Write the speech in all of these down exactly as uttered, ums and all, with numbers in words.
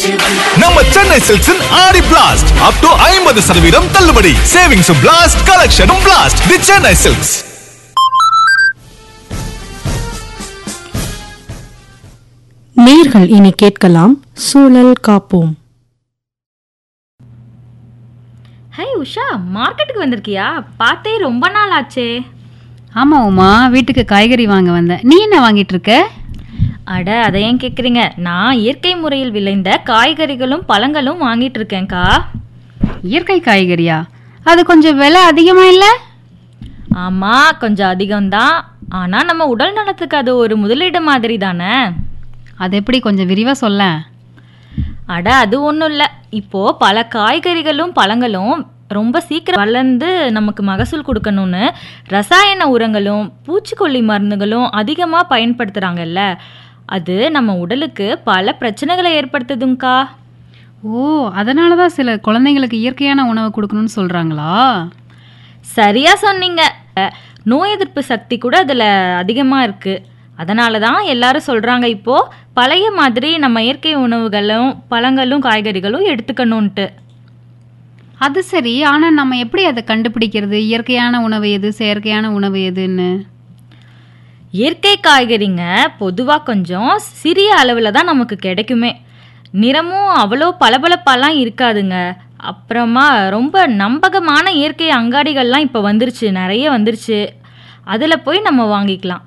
நம்ம சென்னை சில்க்ஸின் ஆடி blast up to ஐம்பது சதவீதம் தள்ளுபடி. சேவிங்ஸும் பிளாஸ்ட், கலெக்ஷனும் பிளாஸ்ட். தி சென்னை சில்க்ஸ். நேர்கள் இனி கேட்கலாம் சூழல் காப்போம். ஹே உஷா, மார்க்கெட்டுக்கு வந்திருக்கியா? பார்த்தே ரொம்ப நாள் ஆச்சே. ஆமாம் உமா, வீட்டுக்கு காய்கறி வாங்க வந்தேன். நீ என்ன வாங்கிட்டு இருக்க? அட, அதை ஏன் கேட்குறீங்க? நான் இயற்கை முறையில் விளைந்த காய்கறிகளும் பழங்களும் வாங்கிட்டு இருக்கேன்க்கா. இயற்கை காய்கறியா? அது கொஞ்சம் விலை அதிகமா இல்லை? ஆமாம், கொஞ்சம் அதிகம்தான். ஆனால் நம்ம உடல் நலத்துக்கு அது ஒரு முதலீடு மாதிரி தானே. அது எப்படி, கொஞ்சம் விரிவாக சொல்ல. அட, அது ஒன்றும் இல்லை. இப்போது பல காய்கறிகளும் பழங்களும் ரொம்ப சீக்கிரம் வளர்ந்து நமக்கு மகசூல் கொடுக்கணும்னு ரசாயன உரங்களும் பூச்சிக்கொல்லி மருந்துகளும் அதிகமாக பயன்படுத்துகிறாங்கல்ல, அது நம்ம உடலுக்கு பல பிரச்சனைகளை ஏற்படுத்துதுங்கக்கா. ஓ, அதனால தான் சில குழந்தைங்களுக்கு இயற்கையான உணவு கொடுக்கணும்னு சொல்கிறாங்களா? சரியாக சொன்னீங்க. நோய் எதிர்ப்பு சக்தி கூட அதில் அதிகமாக இருக்குது. அதனால தான் எல்லாரும் சொல்கிறாங்க இப்போது பழைய மாதிரி நம்ம இயற்கை உணவுகளும் பழங்களும் காய்கறிகளும் எடுத்துக்கணுன்ட்டு. அது சரி, ஆனால் நம்ம எப்படி அதை கண்டுபிடிக்கிறது? இயற்கையான உணவு எது, செயற்கையான உணவு எதுன்னு? இயற்கை காய்கறிங்க பொதுவாக கொஞ்சம் சிறிய அளவில் தான் நமக்கு கிடைக்குமே. நிறமும் அவ்வளோ பளபளப்பாலாம் இருக்காதுங்க. அப்புறமா ரொம்ப நம்பகமான இயற்கை அங்காடிகள்லாம் இப்போ வந்துருச்சு, நிறைய வந்துருச்சு. அதில் போய் நம்ம வாங்கிக்கலாம்.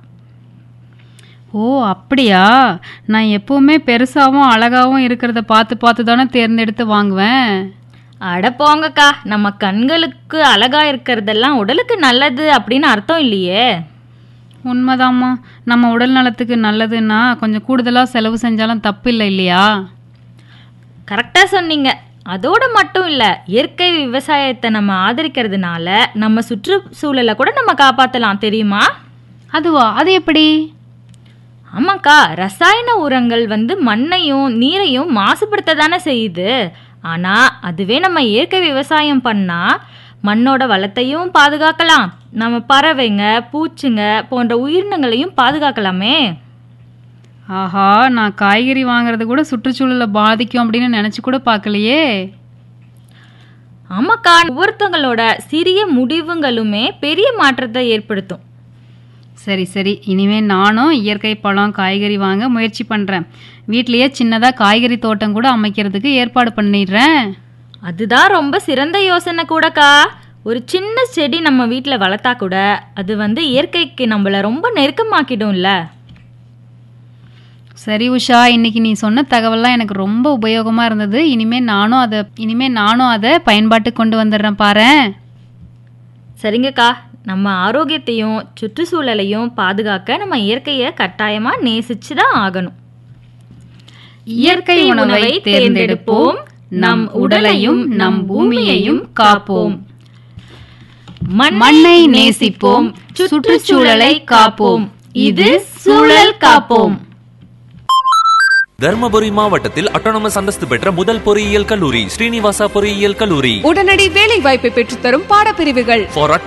ஓ அப்படியா? நான் எப்போவுமே பெருசாகவும் அழகாகவும் இருக்கிறத பார்த்து பார்த்து தானே தேர்ந்தெடுத்து வாங்குவேன். அட போங்கக்கா, நம்ம கண்களுக்கு அழகாக இருக்கிறதெல்லாம் உடலுக்கு நல்லது அப்படின்னு அர்த்தம் இல்லையே. உண்மைதாம்மா, நம்ம உடல் நலத்துக்கு நல்லதுன்னா கொஞ்சம் கூடுதலாக செலவு செஞ்சாலும் தப்பு இல்லை இல்லையா? கரெக்டாக சொன்னீங்க. அதோடு மட்டும் இல்லை, இயற்கை விவசாயத்தை நம்ம ஆதரிக்கிறதுனால நம்ம சுற்றுச்சூழலை கூட நம்ம காப்பாற்றலாம், தெரியுமா? அதுவா? அது எப்படி? ஆமாக்கா, ரசாயன உரங்கள் வந்து மண்ணையும் நீரையும் மாசுபடுத்த தானே செய்யுது. ஆனால் அதுவே நம்ம இயற்கை விவசாயம் பண்ணால் மண்ணோட வளத்தையும் பாதுகாக்கலாம், நம்ம பறவைங்க பூச்சிங்க போன்ற உயிரினங்களையும் பாதுகாக்கலாமே. ஆஹா, நான் காய்கறி வாங்குறது கூட சுற்றுச்சூழலை பாதிக்கும் அப்படின்னு நினச்சி கூட பார்க்கலையே. ஆமாக்கா, ஒவ்வொருத்தங்களோட சிறிய முடிவுகளுமே பெரிய மாற்றத்தை ஏற்படுத்தும். சரி சரி, இனிமேல் நானும் இயற்கை பழம் காய்கறி வாங்க முயற்சி பண்ணுறேன். வீட்லேயே சின்னதாக காய்கறி தோட்டம் கூட அமைக்கிறதுக்கு ஏற்பாடு பண்ணிடுறேன். அதுதான் ரொம்ப சிறந்த யோசனை கூடக்கா. ஒரு சின்ன செடி நம்ம வீட்டில் வளர்த்தா கூட அது வந்து இயற்கைக்கு நம்மளை ரொம்ப நெருக்கமாக்கிடும்ல. சரி உஷா, இன்னைக்கு நீ சொன்ன தகவல்லாம் எனக்கு ரொம்ப உபயோகமாக இருந்தது. இனிமேல் நானும் அதை இனிமேல் நானும் அதை பயன்பாட்டுக்கு கொண்டு வந்துடுறேன் பாரேன். சரிங்கக்கா, நம்ம ஆரோக்கியத்தையும் சுற்றுச்சூழலையும் பாதுகாக்க நம்ம இயற்கையை கட்டாயமாக நேசிச்சு தான் ஆகணும். இயற்கை உணவை தேர்ந்தெடுப்போம், நம் உடலையும் நம் பூமியையும் காப்போம். மண்ணை நேசிப்போம், சுற்றுச்சூழலை காப்போம். இது சூழல் காப்போம். தர்மபுரி மாவட்டத்தில் அட்டானமஸ் அந்தஸ்து பெற்ற முதல் பொறியியல் கல்லூரி ஸ்ரீனிவாசா பொறியியல் கல்லூரி. உடனடி வேலை வாய்ப்பை பெற்றுத்தரும் பாடப்பிரிவுகள். For